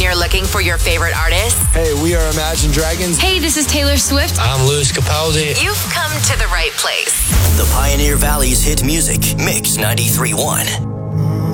you're looking for your favorite artists. Hey, we are Imagine Dragons. Hey, this is Taylor Swift. I'm Louis Capaldi. You've come to the right place. The Pioneer Valley's hit music, Mix 93.1.